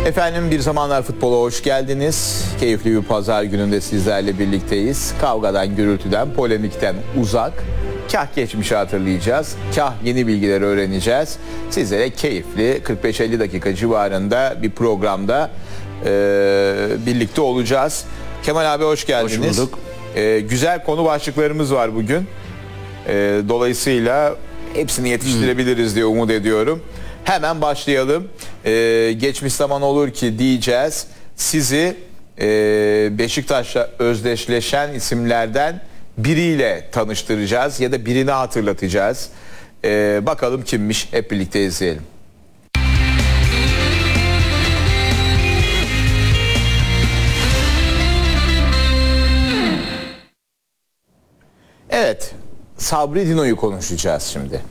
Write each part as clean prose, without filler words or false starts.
Efendim bir zamanlar futbola hoş geldiniz. Keyifli bir pazar gününde sizlerle birlikteyiz. Kavgadan, gürültüden, polemikten uzak. Kah geçmişi hatırlayacağız, kah yeni bilgileri öğreneceğiz. Sizlere keyifli 45-50 dakika civarında bir programda birlikte olacağız. Kemal abi hoş geldiniz. Hoş bulduk. Güzel konu başlıklarımız var bugün. Dolayısıyla hepsini yetiştirebiliriz diye umut ediyorum. Hemen başlayalım. Geçmiş zaman olur ki diyeceğiz. Sizi Beşiktaş'la özdeşleşen isimlerden biriyle tanıştıracağız ya da birini hatırlatacağız. Bakalım kimmiş, hep birlikte izleyelim. Evet, Sabri Dino'yu konuşacağız şimdi.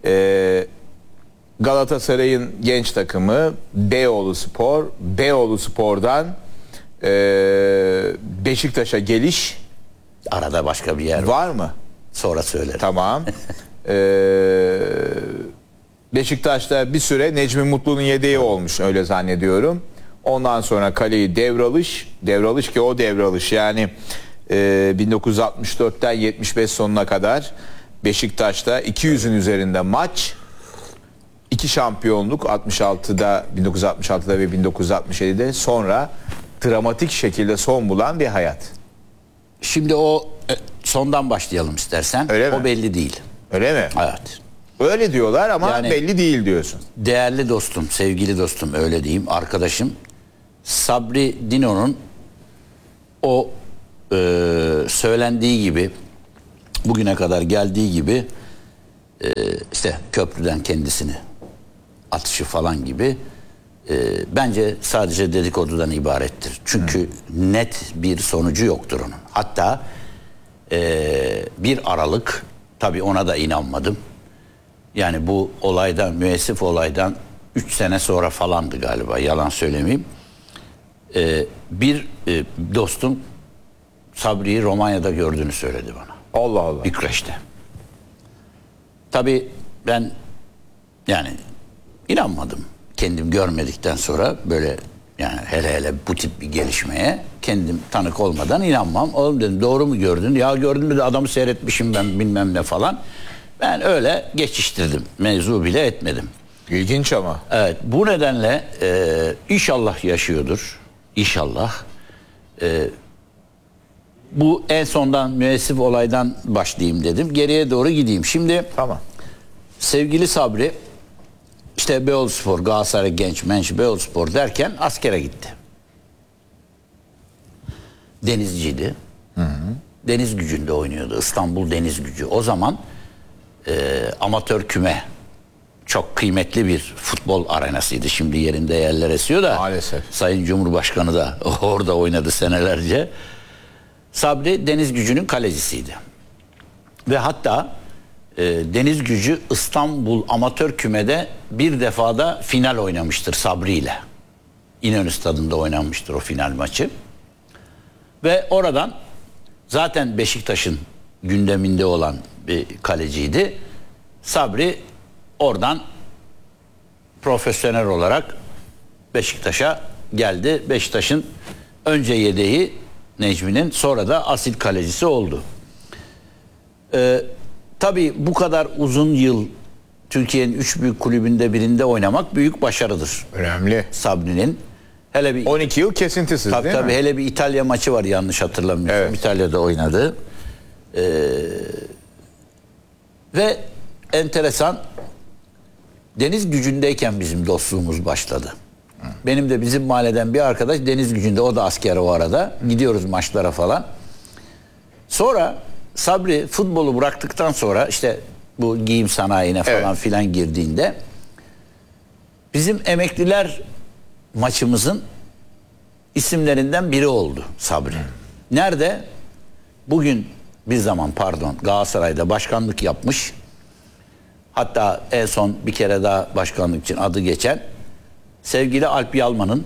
Galatasaray'ın genç takımı Beyoğlu Spor, Beyoğlu Spor'dan Beşiktaş'a geliş. Arada başka bir yer var mı? Sonra söylerim. Tamam. Beşiktaş'ta bir süre Necmi Mutlu'nun yedeği olmuş, öyle zannediyorum. Ondan sonra kaleyi devralış ki o devralış yani 1964'ten 75 sonuna kadar Beşiktaş'ta 200'ün üzerinde maç, 2 şampiyonluk 1966'da ve 1967'de, sonra dramatik şekilde son bulan bir hayat. Şimdi o sondan başlayalım istersen. Öyle mi? O belli değil. Öyle mi? Evet. Öyle diyorlar ama Yani belli değil diyorsun. Değerli dostum, sevgili dostum, öyle diyeyim, arkadaşım Sabri Dino'nun o söylendiği gibi, bugüne kadar geldiği gibi işte köprüden kendisini atışı falan gibi bence sadece dedikodudan ibarettir. Çünkü net bir sonucu yoktur onun. Hatta 1 Aralık, tabii ona da inanmadım. Yani bu olaydan, müessif olaydan 3 sene sonra falandı galiba, yalan söylemeyeyim. Bir dostum Sabri'yi Romanya'da gördüğünü söyledi bana. Allah Allah. Bükreş'te. Tabii ben yani inanmadım. Kendim görmedikten sonra böyle, yani hele bu tip bir gelişmeye kendim tanık olmadan inanmam. Oğlum dedim, doğru mu gördün? Ya gördüm de adamı seyretmişim ben, bilmem ne falan. Ben öyle geçiştirdim. Mevzu bile etmedim. İlginç ama. Evet, bu nedenle inşallah yaşıyordur. İnşallah. Bu en sondan, müessif olaydan başlayayım dedim. Geriye doğru gideyim. Şimdi Tamam. sevgili Sabri işte Beyoğlu Spor, Galatasaray genç menş Beyoğlu Spor derken askere gitti. Denizciydi. Deniz Gücü'nde oynuyordu. İstanbul Deniz Gücü. O zaman amatör küme, çok kıymetli bir futbol arenasıydı. Şimdi yerinde yerler esiyor da. Maalesef. Sayın Cumhurbaşkanı da orada oynadı senelerce. Sabri Deniz Gücü'nün kalecisiydi. Ve hatta Deniz Gücü İstanbul amatör kümede bir defada final oynamıştır Sabri ile. İnönü Stadı'nda oynanmıştır o final maçı. Ve oradan zaten Beşiktaş'ın gündeminde olan bir kaleciydi. Sabri oradan profesyonel olarak Beşiktaş'a geldi. Beşiktaş'ın önce yedeği Necmi'nin, sonra da asil kalecisi oldu. Tabii bu kadar uzun yıl Türkiye'nin 3 büyük kulübünde birinde oynamak büyük başarıdır. Önemli. Sabri'nin. Hele bir 12 yıl kesintisiz değil mi? tabii hele bir İtalya maçı var, yanlış hatırlamıyorsam. Evet. İtalya'da oynadı. Ve enteresan, Deniz Gücü'ndeyken bizim dostluğumuz başladı. Benim de bizim mahalleden bir arkadaş Deniz Gücü'nde, o da asker o arada. Gidiyoruz maçlara falan. Sonra Sabri futbolu bıraktıktan sonra işte bu giyim sanayine falan filan girdiğinde bizim emekliler maçımızın isimlerinden biri oldu Sabri. Nerede? Bugün bir zaman Galatasaray'da başkanlık yapmış. Hatta en son bir kere daha başkanlık için adı geçen sevgili Alp Yalman'ın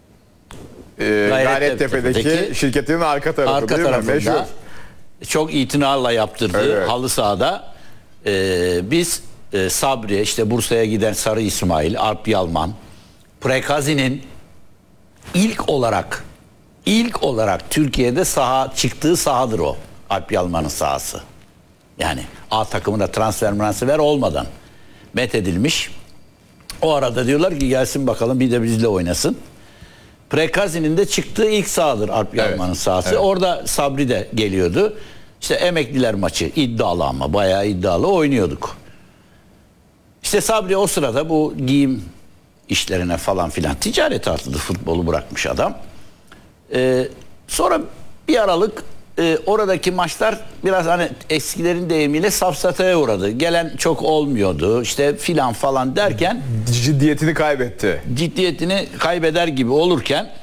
Gayrettepe'deki şirketinin arka tarafı değil mi? Meşhur. Çok itinayla yaptırdığı halı sahada biz Sabri, işte Bursa'ya giden Sarı İsmail, Alp Yalman, Prekazi'nin ilk olarak Türkiye'de çıktığı sahadır o. Alp Yalman'ın sahası. Yani A takımına transfer olmadan methedilmiş. O arada diyorlar ki gelsin bakalım bir de bizle oynasın. Prekazi'nin de çıktığı ilk sahadır Alp Yalman'ın sahası. Evet. Orada Sabri de geliyordu. İşte emekliler maçı iddialı ama bayağı iddialı oynuyorduk. İşte Sabri o sırada bu giyim işlerine falan filan ticarete atıldı. Futbolu bırakmış adam. Sonra bir aralık oradaki maçlar biraz hani eskilerin deyimiyle safsataya uğradı. Gelen çok olmuyordu. İşte filan falan derken ciddiyetini kaybeder gibi olurken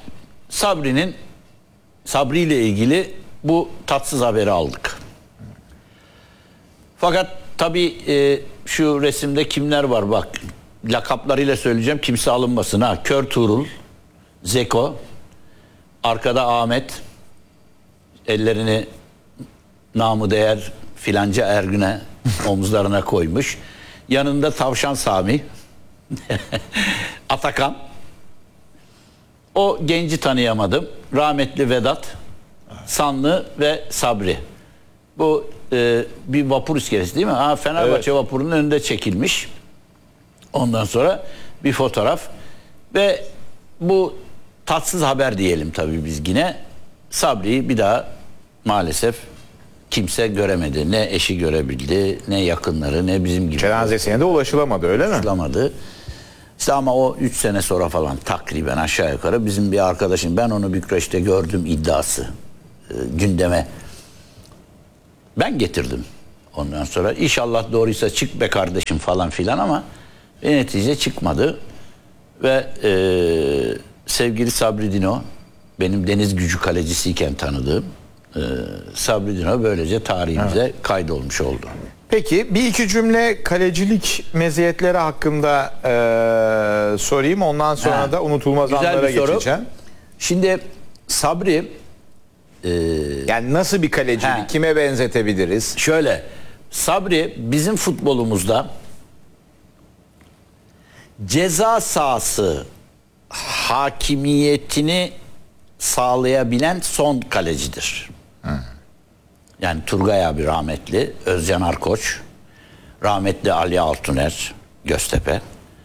Sabri ile ilgili bu tatsız haberi aldık. Fakat tabii şu resimde kimler var bak, lakaplarıyla söyleyeceğim kimse alınmasın ha. Kör Tuğrul, Zeko, arkada Ahmet, ellerini namı değer filanca Ergün'e omuzlarına koymuş. Yanında Tavşan Sami, Atakan. O genci tanıyamadım. Rahmetli Vedat, Sanlı ve Sabri. Bu bir vapur iskelesi değil mi? Fenerbahçe vapurunun önünde çekilmiş. Ondan sonra bir fotoğraf ve bu tatsız haber diyelim tabii biz yine. Sabri'yi bir daha maalesef kimse göremedi. Ne eşi görebildi, ne yakınları, ne bizim gibi. Cenazesine de ulaşılamadı öyle mi? Ulaşılamadı. İşte ama o 3 sene sonra falan takriben aşağı yukarı bizim bir arkadaşım, ben onu Bükreş'te gördüm iddiası gündeme. Ben getirdim. Ondan sonra inşallah doğruysa çık be kardeşim falan filan ama netice çıkmadı. Ve sevgili Sabri Dino, benim deniz gücü kalecisiyken tanıdığım Sabri Dino böylece tarihimize kaydolmuş oldu. Peki bir iki cümle kalecilik meziyetleri hakkında sorayım. Ondan sonra da unutulmaz anlara geçeceğim. Şimdi Sabri yani nasıl bir kalecilik, kime benzetebiliriz? Şöyle, Sabri bizim futbolumuzda ceza sahası hakimiyetini sağlayabilen son kalecidir. Yani Turgay abi rahmetli, Özcan Arkoç, rahmetli Ali Altuner, Göztepe.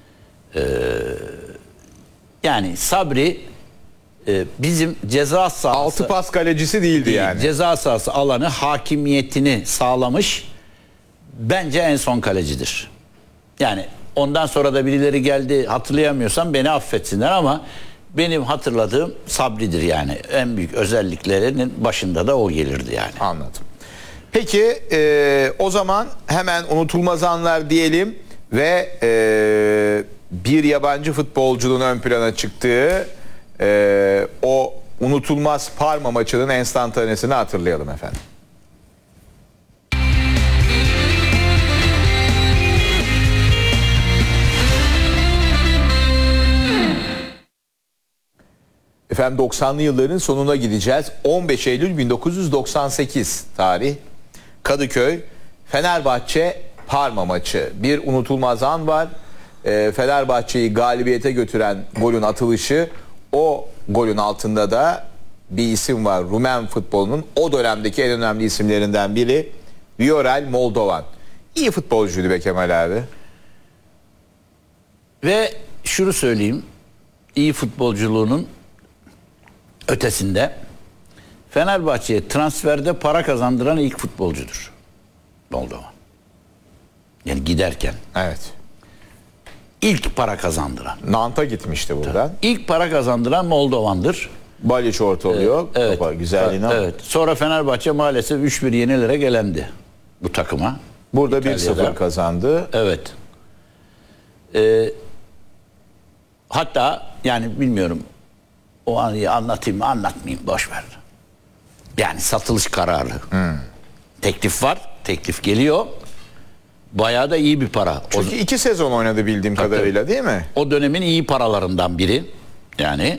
Yani Sabri bizim ceza sahası... Altı pas kalecisi değildi yani. Ceza sahası alanı hakimiyetini sağlamış bence en son kalecidir. Yani ondan sonra da birileri geldi, hatırlayamıyorsam beni affetsinler ama benim hatırladığım Sabri'dir yani. En büyük özelliklerinin başında da o gelirdi yani. Anladım. Peki o zaman hemen unutulmaz anlar diyelim ve bir yabancı futbolcunun ön plana çıktığı o unutulmaz Parma maçının enstantanesini hatırlayalım efendim. Efendim 90'lı yılların sonuna gideceğiz. 15 Eylül 1998 tarih. Kadıköy Fenerbahçe Parma maçı. Bir unutulmaz an var. Fenerbahçe'yi galibiyete götüren golün atılışı. O golün altında da bir isim var. Rumen futbolunun o dönemdeki en önemli isimlerinden biri Viorel Moldovan. İyi futbolcuydu be Kemal abi. Ve şunu söyleyeyim. İyi futbolculuğunun ötesinde Fenerbahçe'ye transferde para kazandıran ilk futbolcudur Moldovan. Yani giderken. Evet. İlk para kazandıran. Nant'a gitmişti buradan. İlk para kazandıran Moldovan'dır. Baliç orta oluyor. Evet. Güzelliğine. Evet. Sonra Fenerbahçe maalesef 3-1 yenilere gelendi bu takıma. Burada 1-0 kazandı. Evet. Hatta yani bilmiyorum o anı anlatayım mı anlatmayayım boş ver. Yani satılış kararı. Teklif var. Teklif geliyor. Bayağı da iyi bir para. Çünkü 2 sezon oynadı bildiğim kadarıyla değil mi? O dönemin iyi paralarından biri. Yani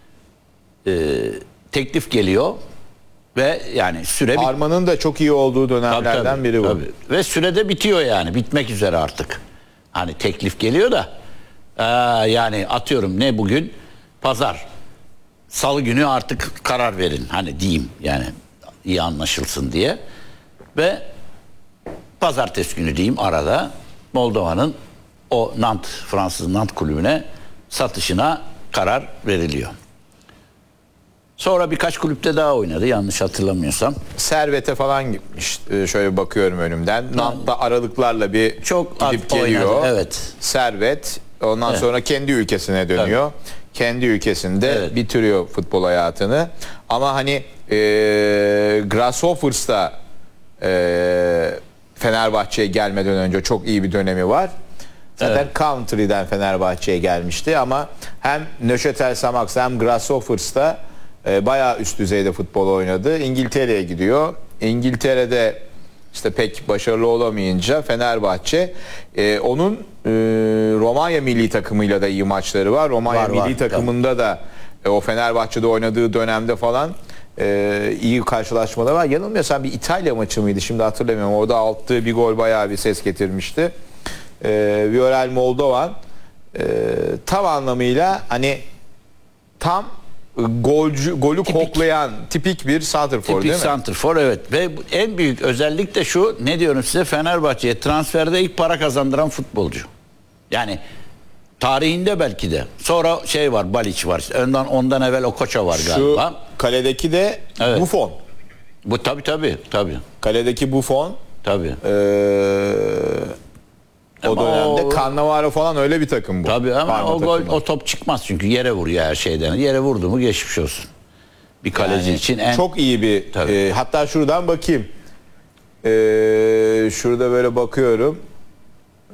teklif geliyor ve yani süre... Parma'nın da çok iyi olduğu dönemlerden biri bu. Tabii. Ve sürede bitiyor yani. Bitmek üzere artık. Hani teklif geliyor da yani atıyorum ne bugün? Pazar. Salı günü artık karar verin. Hani diyeyim yani iyi anlaşılsın diye. Ve pazartesi günü diyeyim arada Moldova'nın o Nantes, Fransız Nantes kulübüne satışına karar veriliyor. Sonra birkaç kulüpte daha oynadı yanlış hatırlamıyorsam. Servete falan gitmiş. Şöyle bakıyorum önümden. Nant'ta aralıklarla bir Çok gidip oynadı, geliyor. evet. Servet. Ondan sonra kendi ülkesine dönüyor. Kendi ülkesinde bitiriyor futbol hayatını. Ama hani Grasshoppers'ta Fenerbahçe'ye gelmeden önce çok iyi bir dönemi var. Zaten Country'den Fenerbahçe'ye gelmişti ama hem Neuchâtel Xamax hem Grasshoppers'ta bayağı üst düzeyde futbol oynadı. İngiltere'ye gidiyor. İngiltere'de işte pek başarılı olamayınca Fenerbahçe onun Romanya milli takımıyla da iyi maçları var. Romanya milli takımında da o Fenerbahçe'de oynadığı dönemde falan iyi karşılaşmaları var. Yanılmıyorsam bir İtalya maçı mıydı? Şimdi hatırlamıyorum. Orada attığı bir gol bayağı bir ses getirmişti. Viorel Moldovan tam anlamıyla hani tam golü koklayan tipik bir santrfor değil mi? Tipik santrfor, evet. Ve en büyük özellik de şu, ne diyorum size, Fenerbahçe'ye transferde ilk para kazandıran futbolcu. Yani tarihinde belki de. Sonra şey var, Balic var. Ondan evvel Okocha var galiba. Şu kaledeki de Buffon. Bu tabii. Kaledeki Buffon. Tabii. O dönemde Cannavaro falan öyle bir takım bu. Tabii ama Parma o gol, takımı. o top çıkmaz çünkü yere vuruyor her şeyden. Yere vurdu mu geçmiş olsun. Bir kaleci Yani için en... çok iyi bir hatta şuradan bakayım. Şurada böyle bakıyorum.